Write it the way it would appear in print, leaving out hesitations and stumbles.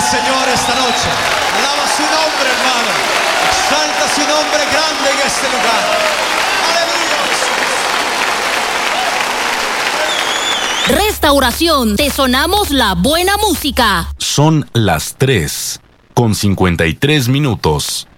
Señor esta noche. Alaba su nombre, hermano. Exalta su nombre grande en este lugar. Aleluya. Restauración, te sonamos la buena música. Son las 3:53.